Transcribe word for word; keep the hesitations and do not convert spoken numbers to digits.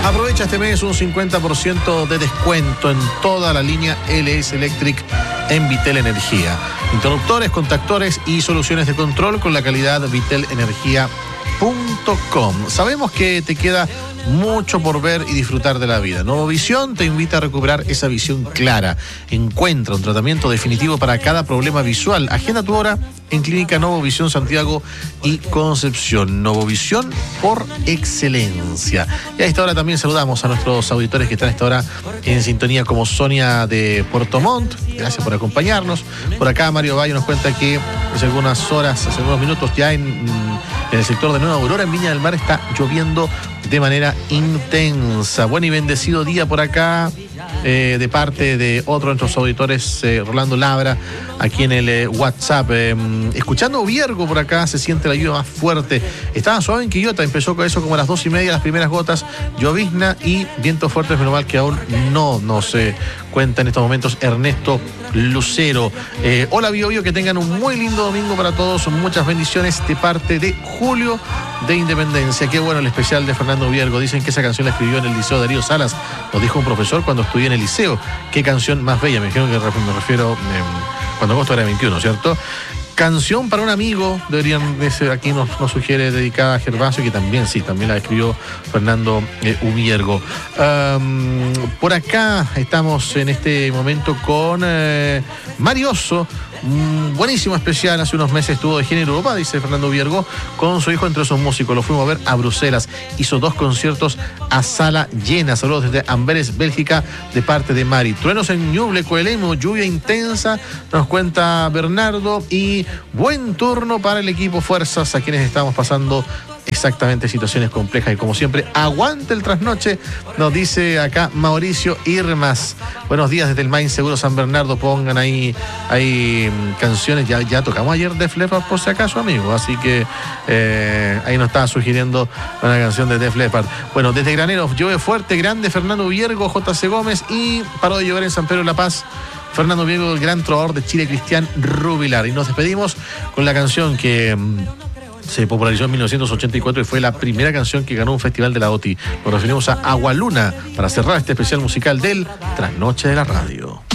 Aprovecha este mes un cincuenta por ciento de descuento en toda la línea L S Electric en Vitel Energía. Interruptores, contactores y soluciones de control con la calidad vitel energía punto com. Sabemos que te queda mucho por ver y disfrutar de la vida. Novovisión te invita a recuperar esa visión clara. Encuentra un tratamiento definitivo para cada problema visual. Agenda tu hora en Clínica Novovisión Santiago y Concepción. Novovisión por excelencia. Y a esta hora también saludamos a nuestros auditores que están a esta hora en sintonía, como Sonia de Puerto Montt. Gracias por acompañarnos. Por acá Mario Valle nos cuenta que hace algunas horas, hace algunos minutos ya en, en el sector de Nueva Aurora, en Viña del Mar, está lloviendo de manera intensa. Buen y bendecido día por acá, eh, de parte de otro de nuestros auditores, eh, Rolando Labra, aquí en el eh, WhatsApp. Eh, escuchando Viergo por acá, se siente la lluvia más fuerte. Estaba suave en Quillota, empezó con eso como a las dos y media, las primeras gotas, llovizna y vientos fuertes, menos mal que aún no nos eh, cuenta en estos momentos Ernesto Lucero. Eh, hola Bio Bio, que tengan un muy lindo domingo para todos, muchas bendiciones de parte de Julio de Independencia. Qué bueno el especial de Fernando Viergo. Dicen que esa canción la escribió en el Liceo Darío Salas, nos dijo un profesor cuando estudié en el liceo. Qué canción más bella, me dijeron que me refiero eh, cuando agosto era veintiuno, ¿cierto? Canción para un amigo, deberían, ese aquí nos, nos sugiere, dedicada a Gervasio, que también, sí, también la escribió Fernando eh, Uviergo. Um, por acá estamos en este momento con eh, Marioso. Mm, buenísimo especial, hace unos meses estuvo de Género Europa, dice Fernando Viergo, con su hijo entre esos músicos. Lo fuimos a ver a Bruselas, hizo dos conciertos a sala llena. Saludos desde Amberes, Bélgica, de parte de Mari. Truenos en Ñuble, Coelemo, lluvia intensa, nos cuenta Bernardo, y buen turno para el equipo. Fuerzas a quienes estamos pasando exactamente situaciones complejas, y como siempre, aguante el trasnoche, nos dice acá Mauricio Irmas. Buenos días desde el Main Seguro San Bernardo. Pongan ahí, ahí canciones, ya, ya tocamos ayer Def Leppard por si acaso, amigo, así que eh, ahí nos estaba sugiriendo una canción de Def Leppard. Bueno, desde Graneros, llueve fuerte, grande Fernando Viergo, J C Gómez, y paró de llover en San Pedro de la Paz, Fernando Viergo, el gran trovador de Chile, Cristian Rubilar. Y nos despedimos con la canción que se popularizó en mil novecientos ochenta y cuatro y fue la primera canción que ganó un festival de la O T I. Nos referimos a Agualuna para cerrar este especial musical del Trasnoche de la Radio.